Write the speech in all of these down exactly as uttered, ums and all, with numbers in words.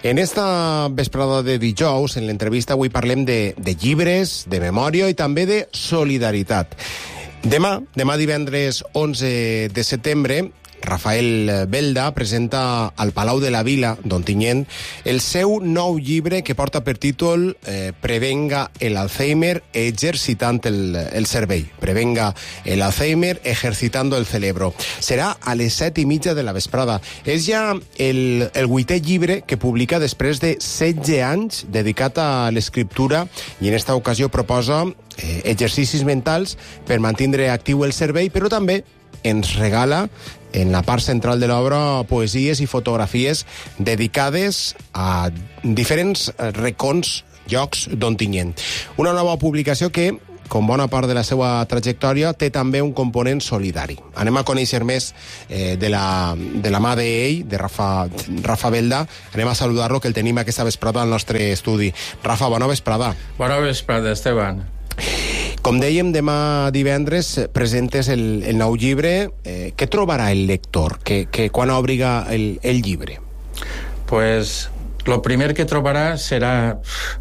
En esta vesprada de dijous, en l'entrevista, avui parlem de, de llibres, de memòria i també de solidaritat. Demà, demà divendres onze de setembre, Rafael Belda presenta al Palau de la Vila d'Ontinyent el seu nou llibre que porta per títol eh, Prevenga el Alzheimer ejercitant el, el cervell. Prevenga el Alzheimer ejercitando el cerebro. Serà a les set i mitja de la vesprada. És ja el, el vuitè llibre que publica després de setze anys dedicat a l'escriptura i en esta ocasió proposa eh, exercicis mentals per mantindre actiu el cervell, però també ens regala en la part central de l'obra poesies i fotografies dedicades a diferents racons, llocs d'Ontinyent. Una nova publicació que, com bona part de la seva trajectòria, té també un component solidari. Anem a conèixer més eh, de, la, de la mà d'ell, de Rafa, Rafa Belda. Anem a saludar-lo, que el tenim aquesta vesprada al nostre estudi. Rafa, bona vesprada. Bona vesprada, Esteban. Com dèiem, demà divendres presentes el, el nou llibre. Eh, què trobarà el lector que, que quan obriga el, el llibre? Pues lo primer que trobarà serà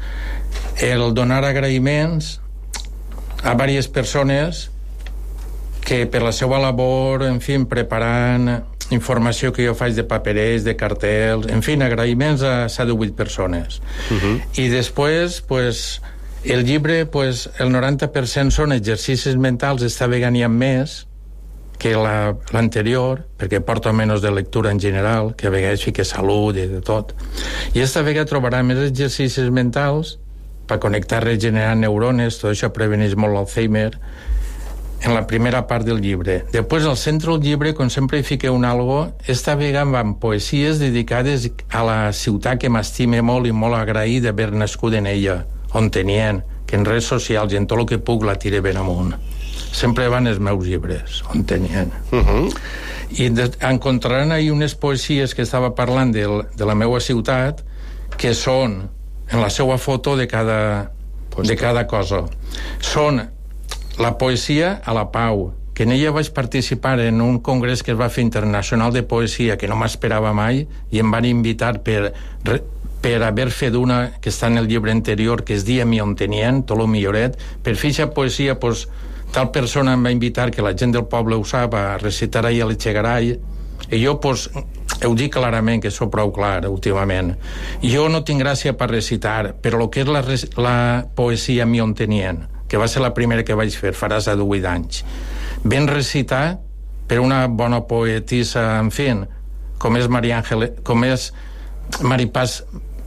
el donar agraïments a diverses persones que per la seva labor, en fi, preparant informació que jo faig de paperers, de cartells, en fi, agraïments a set o vuit persones. Uh-huh. I després, pues, el llibre, pues, el noranta per cent són exercicis mentals, esta vegada n'hi ha més que la, l'anterior, perquè porta menys de lectura en general, que a vegades fica salut i de tot. I esta vegada trobarà més exercicis mentals per connectar, regenerar neurones, tot això preveneix molt l'Alzheimer, en la primera part del llibre. Després, al centre del llibre, com sempre hi fiqueu un algo, esta vegada van poesies dedicades a la ciutat que m'estime molt i molt agraït d'haver nascut en ella, Ontinyent, que en redes socials i en tot el que puc la tire ben amunt. Sempre van els meus llibres, Ontinyent. Uh-huh. I de, encontraran ahí unes poesies que estava parlant de, de la meva ciutat, que són en la seva foto de cada, pues de cada cosa. Són la poesia a la pau, que en ella vaig participar en un congrés que es va fer internacional de poesia, que no m'esperava mai, i em van invitar per... per haver fet una que està en el llibre anterior, que es dia Mi Ontinyent, tot lo milloret. Per fer aquesta poesia, pues, tal persona em va invitar, que la gent del poble ho sap, a recitar ahir a l'Echegaray, i jo, pues, ho dic clarament, que sóc prou clar últimament. Jo no tinc gràcia per recitar, però el que és la, la poesia Mi Ontinyent, que va ser la primera que vaig fer, farà set o vuit anys, ben recitar per una bona poetissa, en fi, com és Maria Àngel, com és Maripaz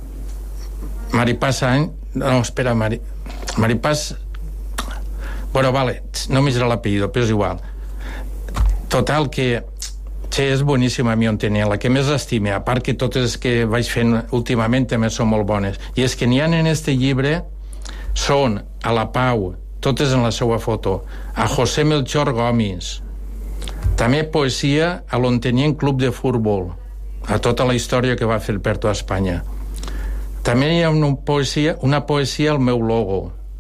Maripaz Any no, espera, Mari, Maripaz bueno, vale, no m'hi serà l'apellido, però és igual. Total, que sí, és boníssima Mi Ontinyent, la que més estime, a part que totes que vaig fent últimament també són molt bones. I és que n'hi ha en este llibre, són a la Pau, totes en la seva foto, a José Melchor Gomis, també poesia a l'Ontinyent Club de Futbol, a tota la història que va fer per tota Espanya. També hi ha una poesia, una poesia al meu logo,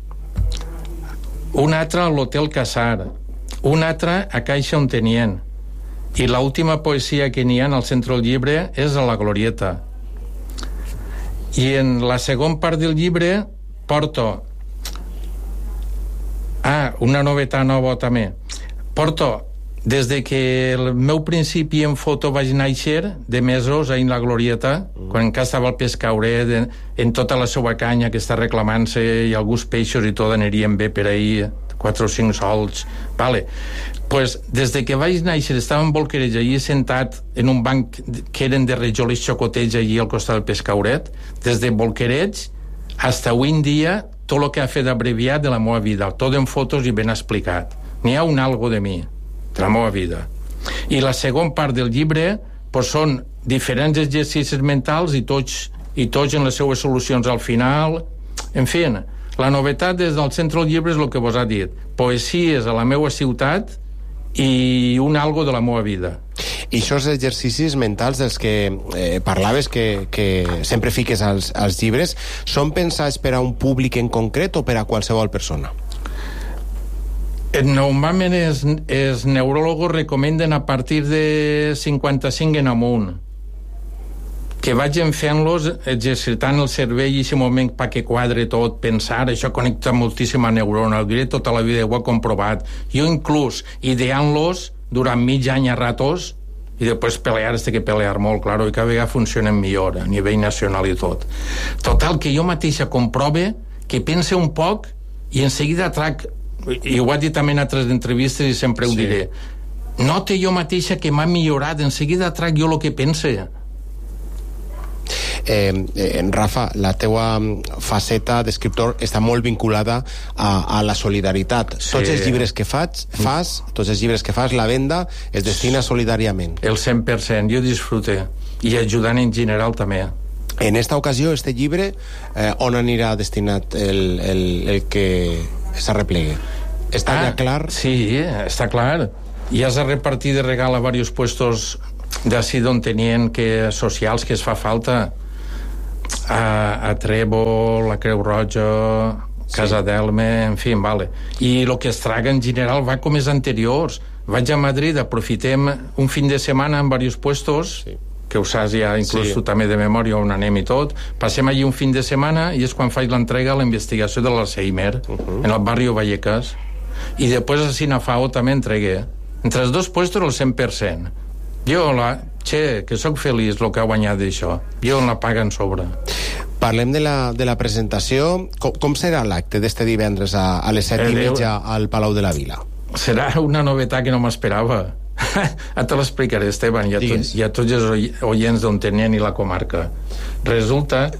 una altra a l'Hotel Casar, una altra a Caixa Ontinyent, i l'última poesia que n'hi ha al centre del llibre és a la Glorieta. I en la segona part del llibre porto ah, una novetat nova també, porto des de que el meu principi en foto vaig néixer, de mesos, ahir en la Glorieta, mm. quan encara estava el pescauret, en, en tota la seva canya que està reclamant-se, i alguns peixos i tot anirien bé per ahir, quatre o cinc sols, vale. Pues, des de que vaig néixer, estava en Bolquereig, allí sentat en un banc que eren de rajolis xocoteig allí al costat del pescauret, des de Bolquereig fins avui en dia, tot el que ha fet abreviat de la meva vida, tot en fotos i ben explicat. N'hi ha un algo de mi, de la meva vida. I la segona part del llibre, pues, són diferents exercicis mentals i tots, i tots en les seues solucions al final. En fi, la novetat des del centre del llibre és el que vos ha dit, poesies a la meva ciutat i un algo de la meva vida. I aquests exercicis mentals dels que eh, parlaves, que, que sempre fiques als, als llibres, són pensats per a un públic en concret o per a qualsevol persona? Normalment els, els neuròlegs recomenden a partir de cinquanta-cinc en amunt. que vagin fent-los, exercitant el cervell i aquest moment perquè quadre tot, pensar, això connecta moltíssima neurona, ho diré tota la vida, ho he comprovat. Jo inclús ideant-los durant mig any a ratos i després pelear, este que pelear molt, claro, i cada vegada funcionen millor a nivell nacional i tot. Total, que jo mateixa comprove que pense un poc i en seguida trac, i ho he dit també en altres entrevistes i sempre ho sí. diré, note jo mateixa que m'ha millorat, en seguida trac jo el que pense. Eh, eh, Rafa, la teua faceta d'escriptor està molt vinculada a, a la solidaritat. Sí. Tots els llibres que faig, fas, tots els llibres que fas, la venda es destina solidàriament. El cent per cent, jo disfrute. I ajudant en general també. En esta ocasió, este llibre, eh, on anirà destinat el, el, el que s'arreplegue? Està ah, ja clar? Sí, està clar. Ja s'ha repartit de regal a diversos puestos d'ací d'on tenien que socials que es fa falta. A, a Trèvol, la Creu Roja, Casa sí. d'Elme, en fi, vale. I el que es traga en general va com els anteriors. Vaig a Madrid, aprofitem un fin de setmana en diversos puestos, sí. que ho saps ja, inclús sí. tu també de memòria, on anem i tot. Passem allí un fin de setmana i és quan faig l'entrega a la investigació de l'Alzheimer, uh -huh. en el barri Vallecas. I després a Sinafao també entregué. Entre els dos puestos el cent per cent. Jo, la, che, que sóc feliç el que ha guanyat d'això. Jo la paga en sobre. Parlem de la, de la presentació. Com, com serà l'acte d'este divendres a, a les set i mitja al Palau de la Vila? Serà una novetat que no m'esperava. Ara te l'explicaré, Esteban, i a, tot, i a tots els oients d'on tenien i la comarca. Resulta...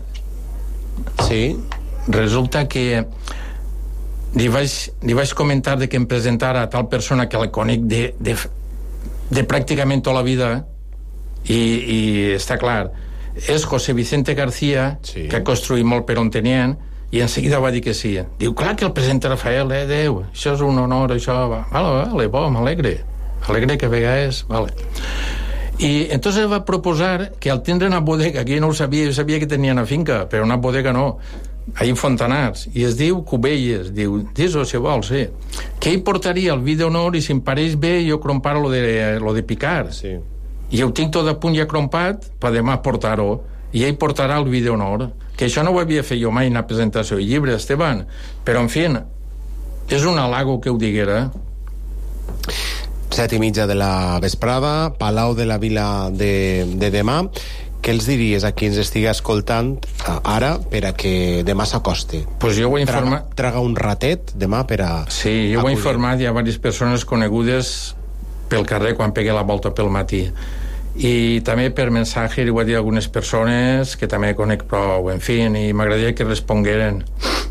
Sí? Resulta que li vaig, li vaig comentar de que em presentara a tal persona que la conec de... de de pràcticament tota la vida i, i està clar, és José Vicente García, sí. que ha construït molt per on tenien, i en seguida va dir que sí. Diu, clar que el presenta Rafael, eh, Déu, això és un honor, això, va. Vale, vale, bo, m'alegre alegre que a vegades, vale. I entonces va proposar que al tindre una bodega, que jo no ho sabia, jo sabia que tenien una finca, però una bodega no, ahí en Fontanars, i es diu Cubelles, diu, dis-ho si vols, sí. Que ell portaria el vi d'honor i si em pareix bé jo crompar lo de, lo de picar. Sí. I ho tinc tot a punt ja crompat per demà portar-ho, i ell portarà el vi d'honor, que això no ho havia fet jo mai en la presentació de llibre, Esteban, però en fi, és un halago que ho diguera. Set i mitja de la vesprada, Palau de la Vila de, de demà. Què els diries a qui ens estigui escoltant ara per a que demà s'acosti? Pues jo ho he informat... Traga, traga un ratet demà per a... Sí, jo ho he informat, hi ha diverses persones conegudes pel carrer quan pegue la volta pel matí. I també per mensatge li ho he dit a algunes persones que també conec prou, en fi, i m'agradaria que respongueren.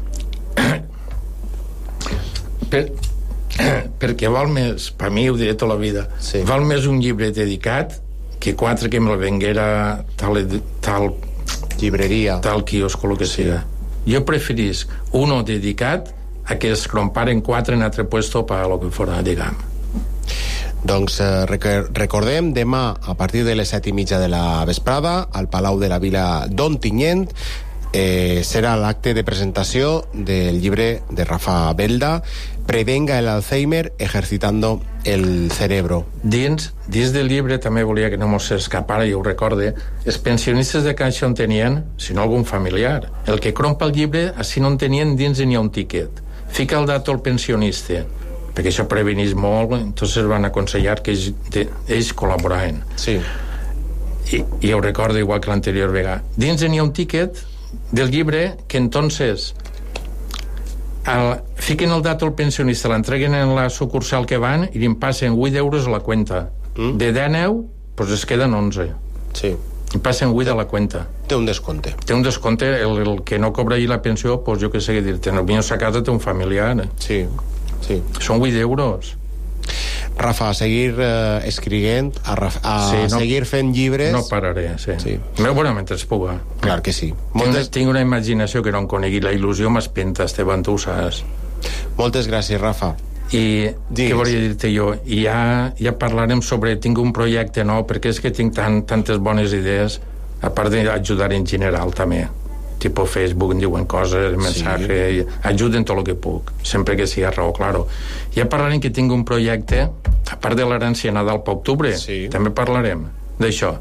per, perquè val més, per mi ho diré tota la vida, sí. val més un llibre dedicat que quatre que me la venguera tal, tal llibreria, tal quiosco, el que sí. siga. Jo preferís uno dedicat a que es cromparen quatre en altre puesto per a lo que fora, diguem. Doncs eh, recordem, demà a partir de les set i mitja de la vesprada al Palau de la Vila d'Ontinyent eh, serà l'acte de presentació del llibre de Rafa Belda, Prevenga el Alzheimer ejercitando el cerebro. Dins, dins del llibre també volia que no mos escapara, i ho recorde, els pensionistes de caixa on tenien, si no algun familiar. El que crompa el llibre, així no en tenien dins n'hi ha un tiquet. Fica el dato al pensionista, perquè això prevenís molt, entonces van aconsellar que ells, de, ells col·laboraven. Sí. I, i ho recordo igual que l'anterior vegada. Dins n'hi ha un tiquet del llibre que entonces el, fiquen el dato al pensionista, l'entreguen en la sucursal que van i li passen vuit euros a la cuenta. Mm. De deu, pues es queden onze. Sí. I passen vuit a la cuenta. Té un descompte. Té un descompte, el, el que no cobra ahí la pensió, pues jo què sé què dir-te, en el millor sa casa té un familiar. Sí, sí. Són vuit euros. Rafa, a seguir eh, escrivint, a, a sí, no, seguir fent llibres... No pararé, sí. sí. Però bueno, mentre es puga. Clar que sí. Moltes... Tinc, tinc una imaginació que no en conegui. La il·lusió m'espenta, Esteban, tu ho saps. Moltes gràcies, Rafa. I Digues. Què volia dir-te jo? I ja, ja parlarem sobre... Tinc un projecte nou, perquè és que tinc tan, tantes bones idees, a part d'ajudar en general, també. Tipo Facebook, em diuen coses, mensatge... Sí. Ajuden tot el que puc, sempre que sigui raó, claro. Ja parlarem que tinc un projecte, a part de l'herència Nadal per octubre, sí. també parlarem d'això.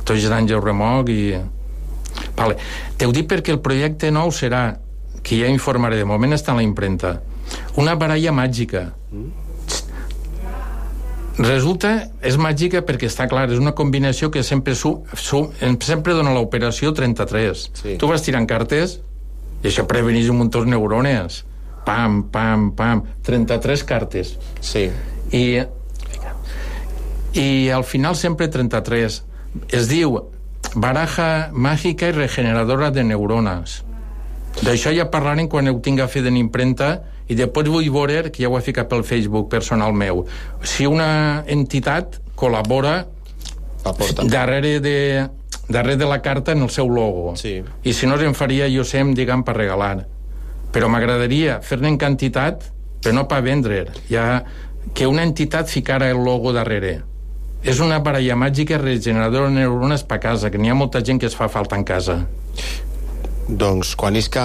Tots d'Àngel Remog i... Vale. T'ho dic perquè el projecte nou serà, que ja informaré, de moment està en la impremta, una baralla màgica. Resulta, és màgica perquè està clar, és una combinació que sempre su, su, sempre dona l'operació trenta-tres. Sí. Tu vas tirant cartes i això prevenís un munt de neurones. Pam, pam, pam, trenta-tres cartes. Sí. I, i al final sempre trenta-tres. Es diu baraja màgica i regeneradora de neurones. D'això ja parlarem quan ho tinga fet en impremta i després vull veure, que ja ho he ficat pel Facebook personal meu, si una entitat col·labora Aporta. darrere de, darrere de la carta en el seu logo. Sí. I si no, em faria, jo sé, diguem, per regalar. Però m'agradaria fer-ne en quantitat, però no per vendre. Ja que una entitat ficara el logo darrere. És una baralla màgica regeneradora de neurones per casa, que n'hi ha molta gent que es fa falta en casa. Doncs quan isca